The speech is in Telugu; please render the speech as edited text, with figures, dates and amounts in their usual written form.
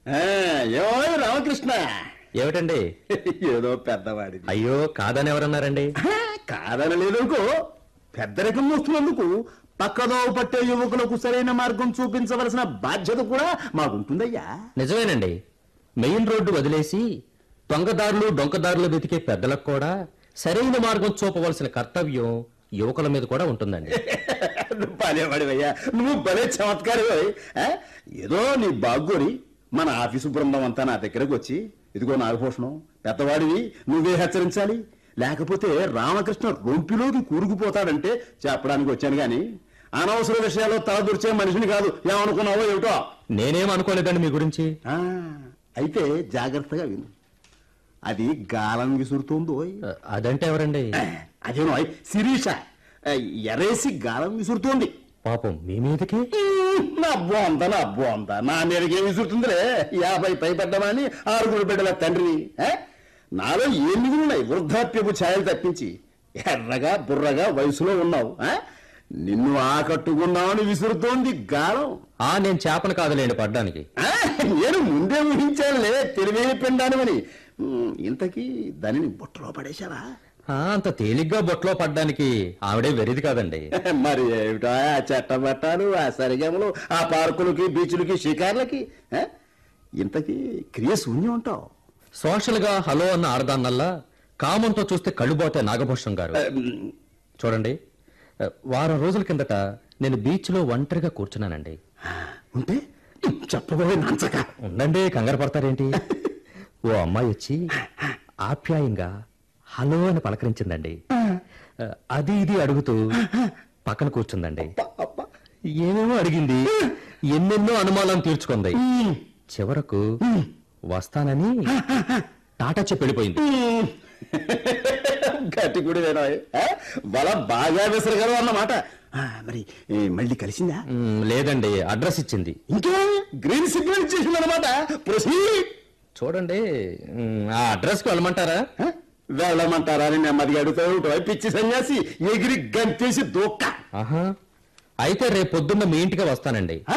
ఏమో రామకృష్ణ, ఏమిటండి? ఏదో పెద్దవాడి. అయ్యో కాదని ఎవరన్నారండి? కాదని లేదనుకో, పెద్దరికం వస్తున్నందుకు పక్కదోవ పట్టే యువకులకు సరైన మార్గం చూపించవలసిన బాధ్యత కూడా మాకుంటుందయ్యా. నిజమేనండి. మెయిన్ రోడ్డు వదిలేసి దొంగదారులు డొంకదారులు వెతికే పెద్దలకు కూడా సరైన మార్గం చూపవలసిన కర్తవ్యం యువకుల మీద కూడా ఉంటుందండి. నువ్వు భలేవాడివయ్యా, నువ్వు భలే చమత్కారివై. ఏదో నీ బాగ్గోని మన ఆఫీసు బృందం అంతా నా దగ్గరకు వచ్చి, ఇదిగో నాగభూషణం, పెద్దవాడివి, నువ్వే హెచ్చరించాలి, లేకపోతే రామకృష్ణ రొంపిలోకి కూరుకుపోతాడంటే చెప్పడానికి వచ్చాను గాని అనవసర విషయాల్లో తలదూర్చే మనిషిని కాదు. ఏమనుకున్నావో ఏమిటో. నేనేం అనుకోలేదండి మీ గురించి. అయితే జాగ్రత్తగా విను. అది గాలం విసురుతోందో. అదంటే ఎవరండి? అదేనో శిరీష ఎరేసి గాలం విసురుతోంది. పాపం మీ మీదకి? నా బోంత నా మీదకి ఏం విసురుతుందిరే? 50 పైపడ్డమని 6 బిడ్డల తండ్రిని. నాలో ఏం మిగులున్నాయి వృద్ధాప్యపు ఛాయలు తప్పించి? ఎర్రగా బుర్రగా వయసులో ఉన్నావు, నిన్ను ఆకట్టుకున్నావని విసురుతోంది గాలం. నేను చేపను కాదులేండి పడ్డానికి. నేను ముందే ఊహించానులే తెలివైన పిండానమని. ఇంతకీ దానిని బుట్టలో పడేశావా? అంత తేలిగ్గా బొట్లో పడ్డానికి ఆవిడే వెరిది కాదండి. మరి ఏమిటో ఆ చట్టబట్టాలు, ఆ సరిగమలు, ఆ పార్కులకి బీచ్లకి షికార్లకి. ఇంతకీ క్రియ శూన్యం ఉంటావు. సోషల్ గా హలో అన్న ఆడదాన్నల్లా కామంతో చూస్తే కళ్ళుబోతే నాగభూషణం గారు. చూడండి, వారం రోజుల కిందట నేను బీచ్ లో ఒంటరిగా కూర్చున్నానండి. ఉంటే చెప్పబోయే నాంచక. ఉండండి, కంగారు పడతారేంటి? ఓ అమ్మాయి వచ్చి ఆప్యాయంగా హలో అని పలకరించిందండి. అది ఇది అడుగుతూ పక్కన కూర్చుందండి. ఏమేమో అడిగింది, ఎన్నెన్నో అనుమానాలను తీర్చుకుంది. చివరకు వస్తానని టాటా చెప్పి వెళ్ళిపోయింది. గట్టి కూడా వేనా బల బాగా విసరగలవు అన్నమాట. మరి మళ్ళీ కలిసిందా? లేదండి, అడ్రస్ ఇచ్చింది. ఇంకా గ్రీన్ సిగ్నల్ ఇచ్చేసింది అనమాట. చూడండి, ఆ అడ్రస్ కి వెళ్ళమంటారా? వెళ్ళమంటారా అని నెమ్మదిగా అడుగుతావు. పిచ్చి సన్యాసి ఎగిరి గంతేసి దూక్క. అయితే రేపు పొద్దున్న మీ ఇంటికి వస్తానండి.